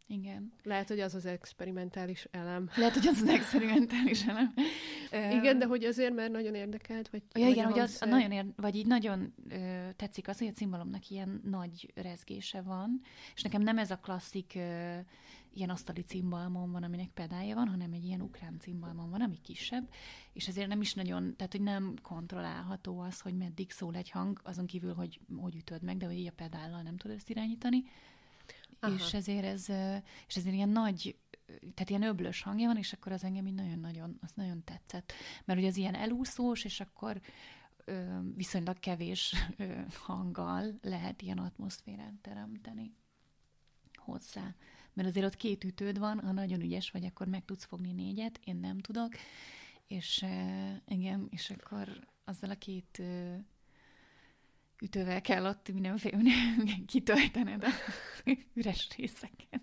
Igen. Lehet, hogy az az experimentális elem. Igen, de hogy azért, mert nagyon érdekelt, vagy... Ja, igen, hogy az nagyon vagy így nagyon tetszik az, hogy a cimbalomnak ilyen nagy rezgése van, és nekem nem ez a klasszik ilyen asztali cimbalmom van, aminek pedálja van, hanem egy ilyen ukrán cimbalmom van, ami kisebb, és ezért nem is nagyon, tehát hogy nem kontrollálható az, hogy meddig szól egy hang, azon kívül, hogy ütöd meg, de hogy így a pedállal nem tudod ezt irányítani. És ezért ilyen nagy, tehát ilyen öblös hangja van, és akkor az engem így nagyon-nagyon, az nagyon tetszett. Mert ugye az ilyen elúszós, és akkor viszonylag kevés hanggal lehet ilyen atmoszférát teremteni hozzá. Mert azért ott 2 ütőd van, ha nagyon ügyes vagy, akkor meg tudsz fogni 4-et, én nem tudok, és igen, és akkor azzal a 2 ütővel kell ott mindenféle kitöltened a üres részeket.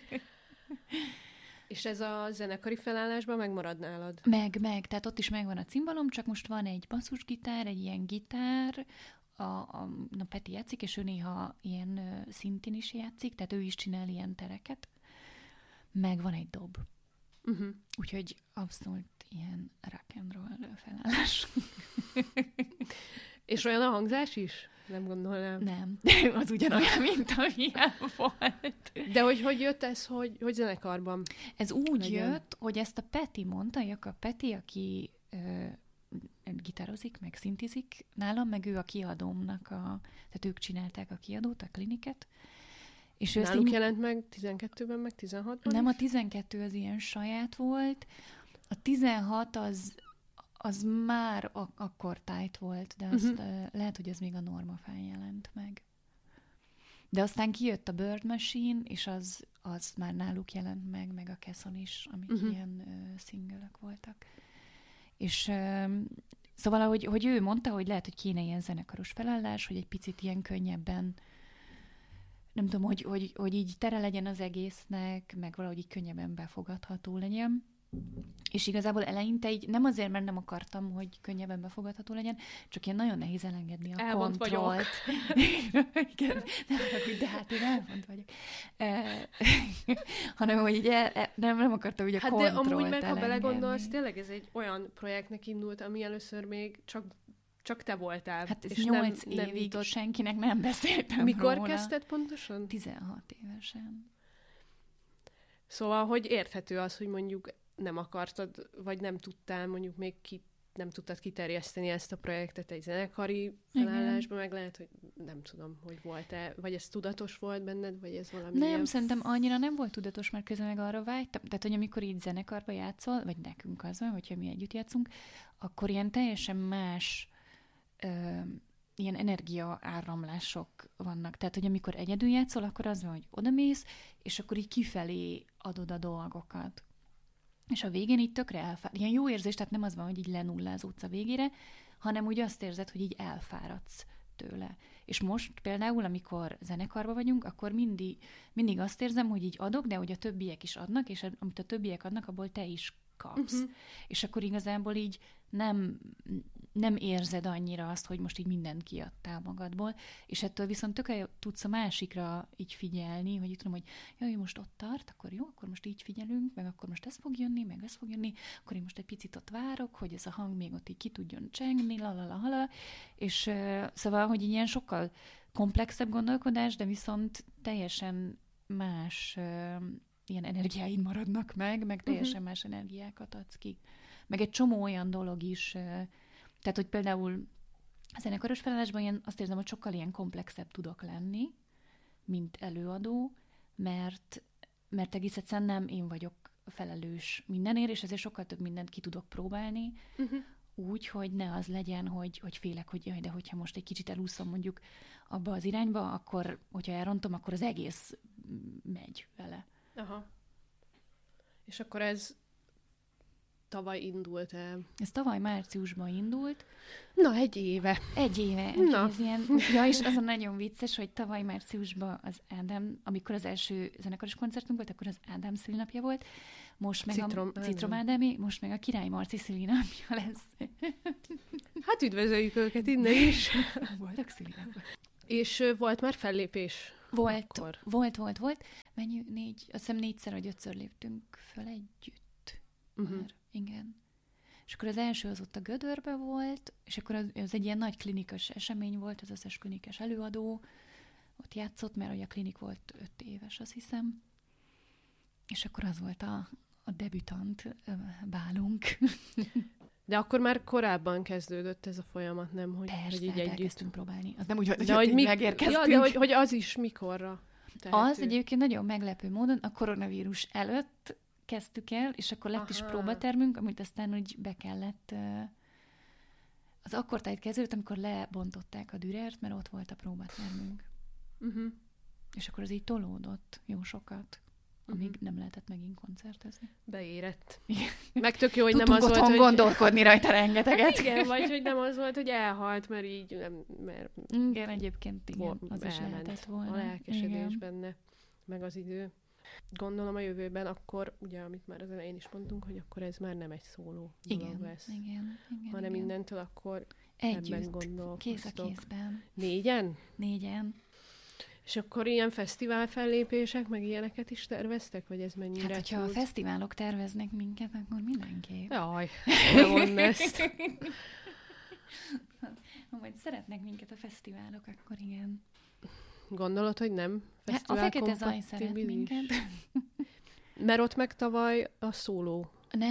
És ez a zenekari felállásban megmarad nálad? Meg. Tehát ott is megvan a cimbalom, csak most van egy basszusgitár, egy ilyen gitár, a Peti játszik, és ő néha ilyen szintén is játszik, tehát ő is csinál ilyen tereket. Meg van egy dob. Úgyhogy abszolút ilyen rock and roll felállás. És olyan a hangzás is? Nem gondolnám. Nem. Az ugyanolyan, mint amilyen volt. De hogy jött ez, hogy zenekarban? Ez úgy jött, hogy ezt a Peti mondta, Jakab Peti, aki gitározik, meg szintizik nálam, meg ő a kiadómnak, tehát ők csinálták a kiadót, a Kliniket. És náluk jelent meg 12-ben, meg 16-ban Nem, a 12 az ilyen saját volt, a 16 az már akkor tájt volt, de azt lehet, hogy ez még a Normafán jelent meg. De aztán kijött a Bird Machine, és az már náluk jelent meg a Kesson is, amik ilyen szingölök voltak. És szóval, hogy ő mondta, hogy lehet, hogy kéne ilyen zenekaros felállás, hogy egy picit ilyen könnyebben, nem tudom, hogy így tere legyen az egésznek, meg valahogy így könnyebben befogadható legyen. És igazából eleinte így nem azért, mert nem akartam, hogy könnyebben befogadható legyen, csak ilyen nagyon nehéz elengedni a kontrollt. Igen, de hát én elmond vagyok. Hanem, hogy így nem akartam úgy a kontrollt elengedni. Hát de amúgy meg, ha belegondolsz, tényleg ez egy olyan projektnek indult, ami először még csak te voltál. Hát ez 8 évig senkinek nem beszéltem Mikor róla. kezdted pontosan? 16 évesen. Szóval, hogy érthető az, hogy mondjuk nem akartad, vagy nem tudtál mondjuk még nem tudtad kiterjeszteni ezt a projektet egy zenekari felállásba, meg lehet, hogy nem tudom, hogy volt-e, vagy ez tudatos volt benned, vagy ez valami Nem, szerintem annyira nem volt tudatos, mert közben meg arra vágytam. Tehát, hogy amikor így zenekarba játszol, vagy nekünk az van, hogyha mi együtt játszunk, akkor ilyen teljesen más ilyen energiaáramlások vannak. Tehát, hogy amikor egyedül játszol, akkor az van, hogy odamész, és akkor így kifelé adod a dolgokat. És a végén így tökre elfárad. Ilyen jó érzés, tehát nem az van, hogy így lenullázódsz a végére, hanem úgy azt érzed, hogy így elfáradsz tőle. És most például, amikor zenekarban vagyunk, akkor mindig azt érzem, hogy így adok, de hogy a többiek is adnak, és amit a többiek adnak, abból te is kapsz. És akkor igazából így nem érzed annyira azt, hogy most így mindent kiadtál magadból, és ettől viszont tökéletesen tudsz a másikra így figyelni, hogy így tudom, hogy jaj, most ott tart, akkor jó, akkor most így figyelünk, meg akkor most ez fog jönni, meg ez fog jönni, akkor én most egy picit ott várok, hogy ez a hang még ott így ki tudjon csengni, lalala, és szóval, hogy ilyen sokkal komplexebb gondolkodás, de viszont teljesen más ilyen energiáid maradnak meg teljesen más energiákat adsz ki. Meg egy csomó olyan dolog is, tehát, hogy például a zenekaros felállásban ilyen, azt érzem, hogy sokkal ilyen komplexebb tudok lenni, mint előadó, mert egész egyszerűen nem én vagyok felelős mindenért, és ezért sokkal több mindent ki tudok próbálni, úgy, hogy ne az legyen, hogy félek, hogy jaj, de hogyha most egy kicsit elúszom mondjuk abba az irányba, akkor, hogyha elrontom, akkor az egész megy vele. Aha. És akkor ez tavaly indult el. Ez tavaly márciusban indult. Na, egy éve. Na. Ez ilyen, ja, és az a nagyon vicces, hogy tavaly márciusban az Ádám, amikor az első zenekaros koncertünk volt, akkor az Ádám szülinapja volt. Most meg Citrom Ádámé, most meg a Király Marci szülinapja lesz. Hát üdvözöljük őket innen is. Boldog szülinapja. És volt már fellépés? akkor? Volt. Mennyi? Azt hiszem 4-szer vagy 5-ször léptünk föl együtt. Már, igen. És akkor az első az ott a Gödörbe volt, és akkor az egy ilyen nagy klinikas esemény volt, az összes klinikas előadó ott játszott, mert ugye a klinik volt 5 éves, azt hiszem. És akkor az volt a debütant bálunk. De akkor már korábban kezdődött ez a folyamat, nem? Hogy, persze, hogy így elkezdtünk próbálni. Az nem úgy volt, hogy megérkeztünk. Ja, de hogy az is mikorra tehető? Az egyébként nagyon meglepő módon a koronavírus előtt kezdtük el, és akkor lett is próbatermünk, amit aztán úgy be kellett... Az akkortájt kezdődött, amikor lebontották a Dürert, mert ott volt a próbatermünk. És akkor az így tolódott jó sokat, amíg nem lehetett megint koncertezni. Beérett. Igen. Meg tök jó, hogy tudtunk nem az volt, hogy... gondolkodni rajta rengeteget. Igen, vagy hogy nem az volt, hogy elhalt, mert így nem... Mert igen, egyébként igen, az is lehetett volna. A lelkesedés benne, meg az idő. Gondolom a jövőben akkor, ugye, amit már az elején is mondtunk, hogy akkor ez már nem egy szóló dolog lesz. Igen, hanem mindentől akkor együtt, ebben gondolkoztok. kéz a kézben. 4-en? 4-en. És akkor ilyen fesztivál fellépések, meg ilyeneket is terveztek? Vagy ez mennyire? Hát, hogyha a fesztiválok terveznek minket, akkor mindenképp. Jaj, ne mondd ezt. Ha majd szeretnek minket a fesztiválok, akkor igen. Gondolod, hogy nem? A Fekete Zaj szeret minket. Mert ott meg tavaly a szóló.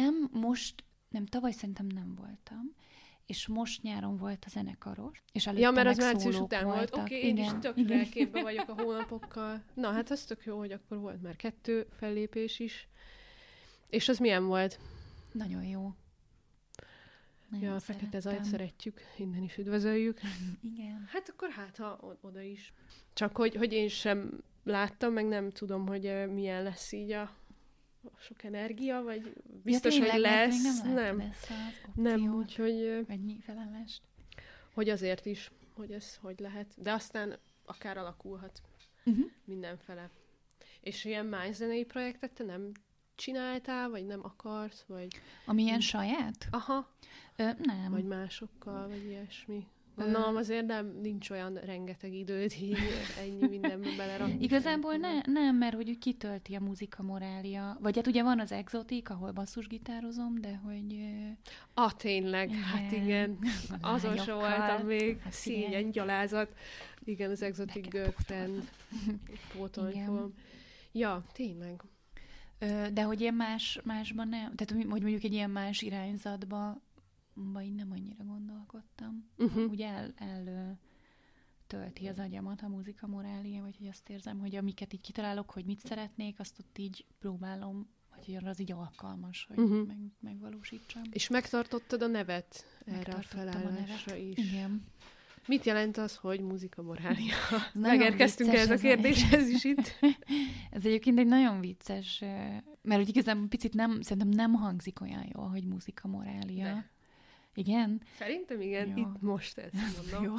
Nem, tavaly szerintem nem voltam. És most nyáron volt a zenekaros. És ja, mert az március után volt. Oké, én is tökre képbe vagyok a hónapokkal. Na, hát az tök jó, hogy akkor volt már 2 fellépés is. És az milyen volt? Nagyon jó. Ja, a Fekete Zajt szeretjük, innen is üdvözöljük. Igen. Hát akkor ha oda is. Csak hogy én sem láttam, meg nem tudom, hogy milyen lesz így a sok energia, vagy biztos, ja, hogy lesz. Nem, úgyhogy... Vagy felállást. Hogy azért is, hogy ez hogy lehet. De aztán akár alakulhat mindenfele. És ilyen más zenei projektet te nem csináltál, vagy nem akarsz, vagy... Ami ilyen saját? Aha. Nem. Vagy másokkal, vagy ilyesmi. Gondolom azért nincs olyan rengeteg időt így ennyi mindenbe belerakni. Igazából nem, mert hogy kitölti a muzika morália. Vagy hát ugye van az Exotik, ahol basszusgitározom, de hogy... Tényleg, igen. Hát igen. Azon se voltam még. Hát szégyen, gyalázat. Igen, az Exotic Girlfriend. Pótolni fogom. Ja, tényleg. De hogy ilyen másban nem. Tehát, hogy mondjuk egy ilyen más irányzatba vagy nem annyira gondolkodtam. Úgy tölti az agyamat a muzika morália, vagy hogy azt érzem, hogy amiket így kitalálok, hogy mit szeretnék, azt ott így próbálom, vagy hogy az így alkalmas, hogy megvalósítsam. És megtartottad a nevet erre a felállásra is. Igen. Mit jelent az, hogy muzika morália? Megérkeztünk ez a kérdéshez is itt. Ez egyébként egy nagyon vicces, mert úgy igazából picit szerintem nem hangzik olyan jól, hogy muzika morália. De. Igen? Szerintem igen, jó. Itt most ezt mondom.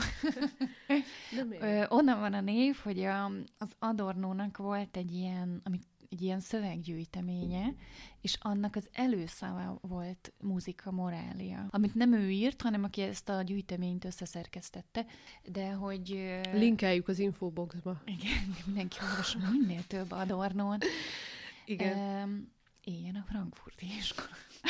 Jó. Onnan van a név, hogy az Adornónak volt egy ilyen szöveggyűjteménye, és annak az előszava volt muzika morália. Amit nem ő írt, hanem aki ezt a gyűjteményt összeszerkesztette, de hogy... Linkeljük az infoboxba. Igen, mindenki olvasson minél több Adornót. Igen. Éljen a frankfurti iskola.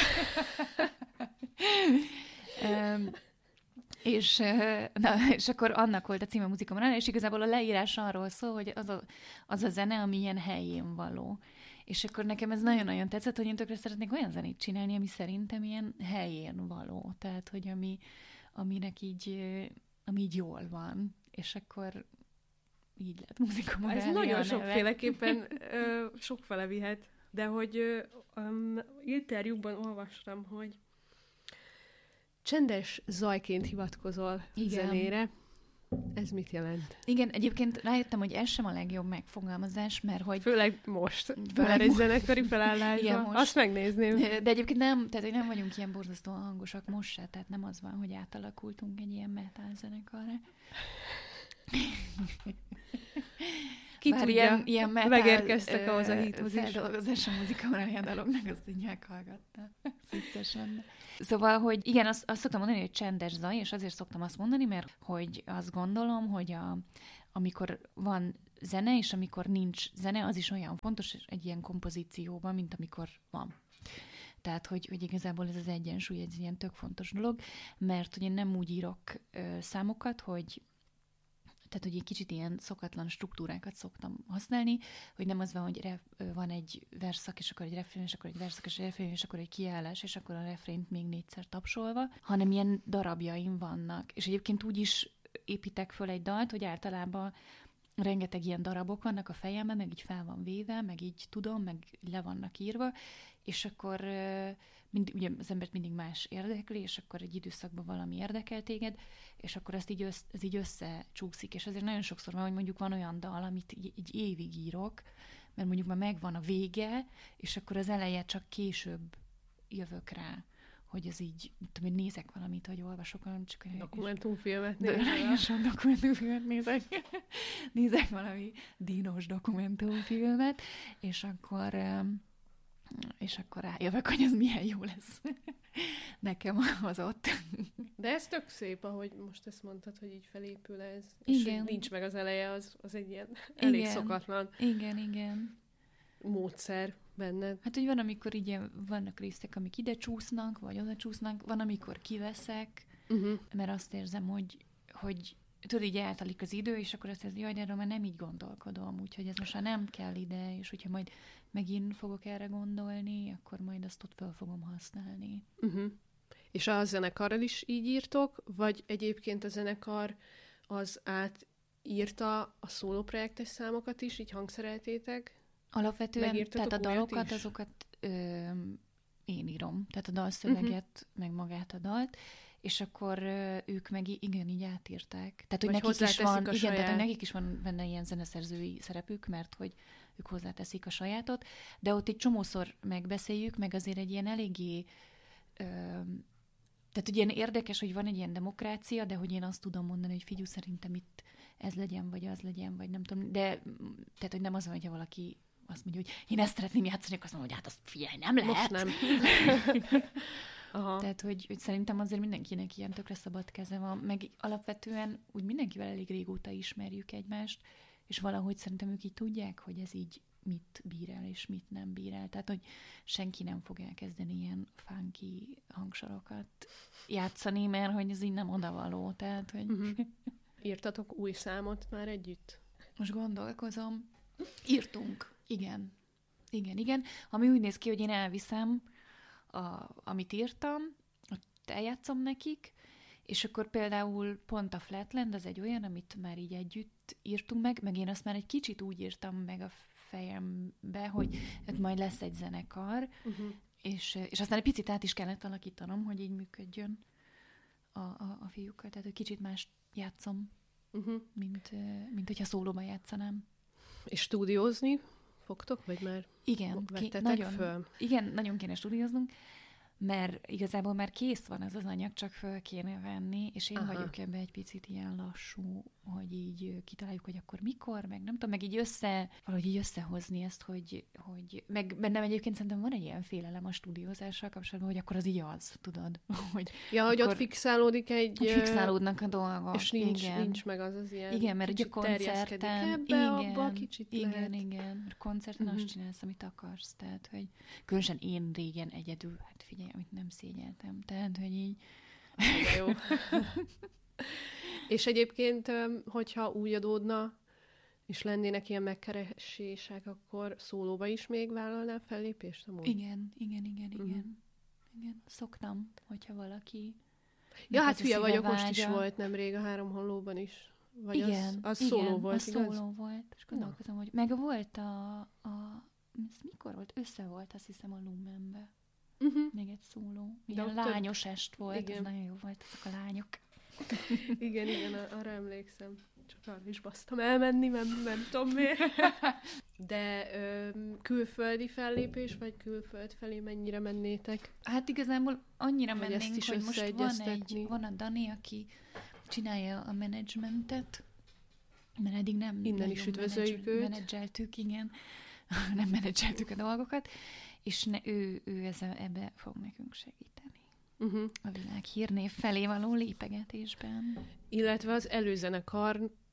És akkor annak volt a címe Muzika Morália, és igazából a leírás arról szól, hogy az a zene, ami ilyen helyén való. És akkor nekem ez nagyon-nagyon tetszett, hogy én tökre szeretnék olyan zenét csinálni, ami szerintem ilyen helyén való. Tehát, hogy aminek ami így jól van. És akkor így lett Muzika Morália. Ez nagyon sokféleképpen sokfele vihet. De hogy interjúkban olvastam, hogy csendes zajként hivatkozol zenére. Ez mit jelent? Igen, egyébként rájöttem, hogy ez sem a legjobb megfogalmazás, mert hogy... Főleg most. Főleg egy zenekari felállásban. Azt megnézném. De egyébként nem vagyunk ilyen borzasztóan hangosak most se, tehát nem az van, hogy átalakultunk egy ilyen metal zenekarra. Ki tudja, ilyen metal, megérkeztek ahhoz a hithoz is. Feldolgozás a Muzika Morália daloknak, azt így meghallgattam. Viccesen. Szóval, hogy igen, azt szoktam mondani, hogy csendes zaj, és azért szoktam azt mondani, mert hogy azt gondolom, hogy amikor van zene, és amikor nincs zene, az is olyan fontos egy ilyen kompozícióban, mint amikor van. Tehát, hogy igazából ez az egyensúly egy ilyen tök fontos dolog, mert hogy én nem úgy írok számokat, tehát, hogy egy kicsit ilyen szokatlan struktúrákat szoktam használni, hogy nem az van, hogy van egy verszak, és akkor egy refrén, és akkor egy verszak, és egy refrén, és akkor egy kiállás, és akkor a refrént még 4-szer tapsolva, hanem ilyen darabjaim vannak. És egyébként úgy is építek föl egy dalt, hogy általában rengeteg ilyen darabok vannak a fejemben, meg így fel van véve, meg így tudom, meg le vannak írva, és akkor ugye az embert mindig más érdekli, és akkor egy időszakban valami érdekel téged, és akkor ez így összecsúszik, és azért nagyon sokszor van, hogy mondjuk van olyan dal, amit így évig írok, mert mondjuk már megvan a vége, és akkor az eleje csak később jövök rá, hogy ez így, tudom, hogy nézek valamit, vagy olvasok valamit, csak dokumentumfilmet nézek. Nézek valami dínos dokumentumfilmet, és akkor rájövök, hogy ez milyen jó lesz nekem az ott. De ez tök szép, ahogy most ezt mondtad, hogy így felépül ez. Igen. És nincs meg az eleje, az egy ilyen elég szokatlan Igen. módszer benned. Hát, hogy van, amikor így vannak részek, amik ide csúsznak, vagy oda csúsznak, van, amikor kiveszek, mert azt érzem, hogy tudod, így eltelik az idő, és akkor azt érzem, jaj, de erről már nem így gondolkodom, úgyhogy ez most már nem kell ide, és hogyha majd megint fogok erre gondolni, akkor majd azt ott fel fogom használni. És a zenekarral is így írtok, vagy egyébként a zenekar az átírta a szólóprojektes számokat is, így hangszereltétek? Alapvetően, tehát a dalokat, azokat én írom. Tehát a dalszöveget, meg magát a dalt, és akkor ők meg igen, így átírták. Tehát, hogy nekik is van benne ilyen zeneszerzői szerepük, mert hogy ők hozzáteszik a sajátot, de ott egy csomószor megbeszéljük, meg azért egy ilyen eléggé tehát ugye ilyen érdekes, hogy van egy ilyen demokrácia, de hogy én azt tudom mondani, hogy figyelj, szerintem itt ez legyen, vagy az legyen, vagy nem tudom, de tehát, hogy nem az van, hogyha valaki azt mondja, hogy én ezt szeretném játszani, akkor azt mondom, hogy hát azt figyelj, nem lehet. Most nem. Aha. Tehát, hogy szerintem azért mindenkinek ilyen tökre szabad keze van, meg alapvetően úgy mindenkivel elég régóta ismerjük egymást, és valahogy szerintem ők így tudják, hogy ez így mit bír el, és mit nem bír el. Tehát, hogy senki nem fog elkezdeni ilyen funky hangsorokat játszani, mert hogy ez így nem odavaló. Tehát, hogy... Írtatok új számot már együtt? Most gondolkozom. Írtunk. Igen. Ami úgy néz ki, hogy én elviszem, amit írtam, ott eljátszom nekik, és akkor például pont a Flatland az egy olyan, amit már így együtt írtunk meg én azt már egy kicsit úgy írtam meg a fejembe, hogy majd lesz egy zenekar, és aztán egy picit át is kellett alakítanom, hogy így működjön a fiúkkal. Tehát egy kicsit más játszom, mint hogyha szólóban játszanám. És stúdiózni fogtok, vagy már vettetek föl? Igen, nagyon kéne stúdióznunk, mert igazából már kész van ez az anyag, csak föl kéne venni, és én vagyok ebben egy picit ilyen lassú, hogy így kitaláljuk, hogy akkor mikor, meg nem tudom, meg így valahogy így összehozni ezt, hogy meg bennem egyébként szerintem van egy ilyen félelem a stúdiózással kapcsolatban, hogy akkor az így az, tudod? Hogy ott fixálódik fixálódnak a dolgok. És nincs meg az ilyen. Igen, mert ugye koncerten... Abba kicsit lehet. Igen. Mert koncerten azt csinálsz, amit akarsz. Tehát, hogy különösen én régen egyedül, hát figyelj, amit nem szégyeltem. Tehát, hogy így... Jó. És egyébként, hogyha úgy adódna, és lennének ilyen megkeresések, akkor szólóba is még vállalnál fellépést amúgy? Igen. Igen. Szoktam, hogyha valaki... Ja, hát hülye vagyok, most is volt nemrég a 3 Hollóban is. Vagy igen, az szóló volt, az igaz? Szóló volt. És gondolkozom, hogy meg volt ez mikor volt? Össze volt, azt hiszem, a Lumenbe. Még egy szóló. Ilyen lányos est volt, igen. Ez nagyon jó volt, ezek a lányok. Igen, arra emlékszem. Csak arra is basztam elmenni, nem tudom miért. De külföldi fellépés, vagy külföld felé mennyire mennétek? Hát igazából annyira mennénk, hogy most van a Dani, aki csinálja a menedzsmentet, mert eddig nem innen is üdvözöljük őt. Menedzseltük, igen. Nem menedzseltük a dolgokat, és ő ebbe fog nekünk segíteni. A világ hírnév felé való lépegetésben. Illetve az előzenekar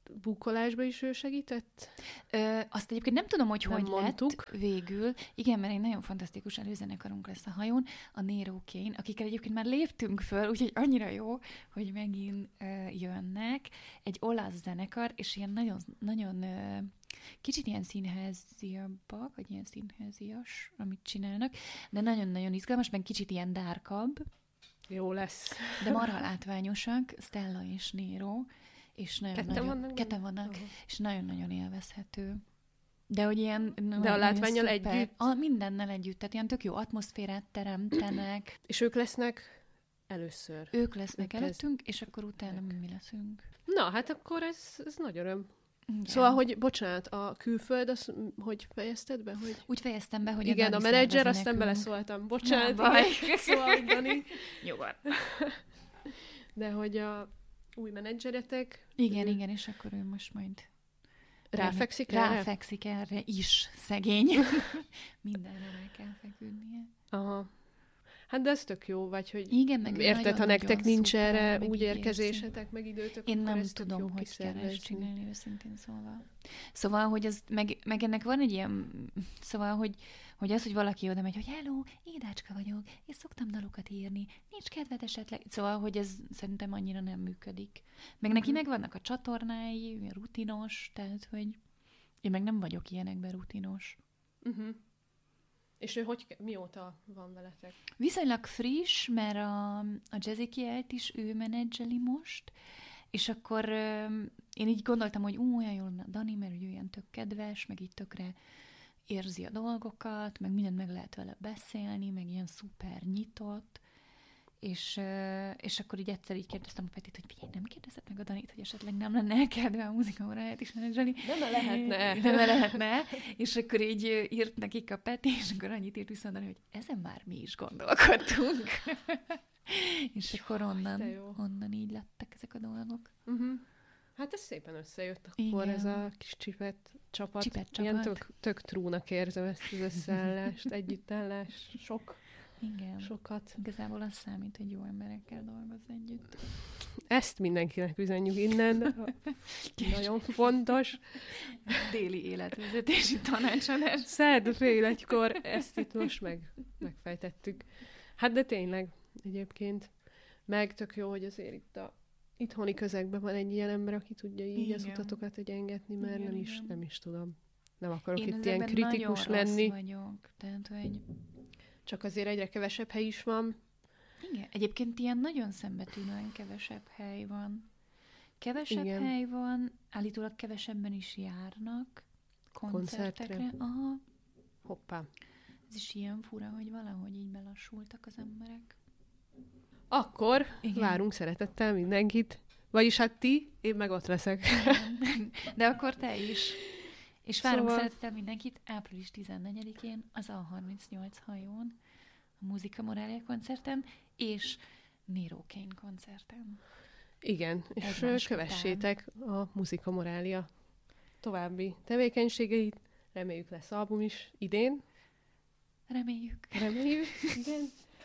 búkolásba is ő segített? Azt egyébként nem tudom, hogy Nem hogy mondtuk. lett végül. Igen, mert egy nagyon fantasztikus előzenekarunk lesz a hajón, a Nero Kane, akikkel egyébként már léptünk föl, úgyhogy annyira jó, hogy megint jönnek. Egy olasz zenekar, és ilyen nagyon, nagyon kicsit ilyen színháziabbak, vagy ilyen színházias, amit csinálnak, de nagyon-nagyon izgalmas, meg kicsit ilyen dárkabb. Jó lesz. De marha látványosak, Stella és Nero, és ketten vannak, és nagyon-nagyon élvezhető. De hogy ilyen... De a látvánnyal együtt? Mindennel együtt, tehát ilyen tök jó atmoszférát teremtenek. És ők lesznek először? Ők lesznek előttünk, és akkor utána mi leszünk. Na, hát akkor ez nagy öröm. Igen. Szóval, hogy bocsánat, a külföld, az hogy fejezted be? Hogy... Úgy fejeztem be, hogy igen, a menedzser, aztán beleszóltam. Bocsánat. Baj. Szóval, hogy Dani. Nyugodt. De hogy a új menedzseretek... Igen, és akkor ő most majd... Ráfekszik erre? Ráfekszik erre is, szegény. Mindenre rá kell feküdnie. Aha. Hát de ez tök jó, vagy hogy igen, meg érted, ha nektek nincs szuper, erre úgy érkezésetek, meg időtök, én akkor nem ezt tudom, jó hogy kell ezt kiszervezni. csinálni, őszintén szólva. Szóval, hogy ez, meg ennek van egy ilyen, szóval, hogy az, hogy valaki oda megy, hogy hello, Édácska vagyok, és szoktam dalokat írni, nincs kedved esetleg. Szóval, hogy ez szerintem annyira nem működik. Meg neki meg vannak a csatornái, rutinos, tehát, hogy én meg nem vagyok ilyenekben rutinos. És ő mióta van veletek? Viszonylag friss, mert a Jazzy Kielt is ő menedzseli most, és akkor én így gondoltam, hogy olyan jól Dani, mert ő ilyen tök kedves, meg így tökre érzi a dolgokat, meg mindent meg lehet vele beszélni, meg ilyen szuper nyitott, és akkor így egyszer így kérdeztem a Petit, hogy figyelj, nem kérdezett meg a Danit, hogy esetleg nem lenne kedve a muzikaóráját is menedzselni. Nem lehetne. És akkor így írt nekik a Peti, és akkor annyit írt vissza, hogy ezen már mi is gondolkodtunk. És akkor onnan így lettek ezek a dolgok. Hát ez szépen összejött akkor. Igen. Ez a kis csipet csapat. Ilyen tök trúnak érzem ezt az összeállást, együttállás, Igen. Sokat. Igazából az számít, hogy jó emberekkel dolgozz együtt. Ezt mindenkinek üzenjük innen. Nagyon fontos. Déli életvezetési tanácsadás. Szerda fél egykor ezt itt most megfejtettük. Hát de tényleg egyébként. Meg tök jó, hogy azért itt a itthoni közegben van egy ilyen ember, aki tudja így az utatokat egyengetni, mert nem is tudom. Nem akarok itt ilyen kritikus lenni. Én vagyok, tehát, hogy... Csak azért egyre kevesebb hely is van. Igen, egyébként ilyen nagyon szembetűnően kevesebb hely van. Kevesebb hely van, állítólag kevesebben is járnak koncertekre. Aha. Hoppá. Ez is ilyen fura, hogy valahogy így belassultak az emberek. Akkor várunk szeretettel mindenkit. Vagyis hát ti, én meg ott leszek. De akkor te is. És várunk szeretettel mindenkit április 14-én az A38 hajón, a Muzika Morália koncerten, és Nero Kane koncerten. Igen, és kövessétek a Muzika Morália további tevékenységeit. Reméljük lesz album is idén. Reméljük, igen.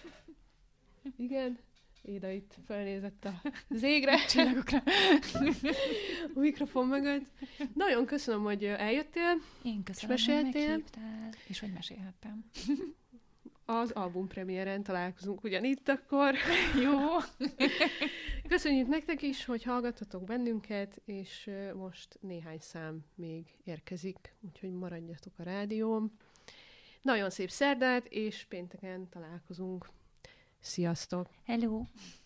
Igen. Éda itt felnézett az égre, csillagokra, a mikrofon mögött. Nagyon köszönöm, hogy eljöttél. Én köszönöm, hogy meghívtál, és hogy mesélhettem. Az albumpremiéren találkozunk ugyanitt akkor. Jó. Köszönjük nektek is, hogy hallgattatok bennünket, és most néhány szám még érkezik, úgyhogy maradjatok a rádión. Nagyon szép szerdát, és pénteken találkozunk. Sziasztok! Hello!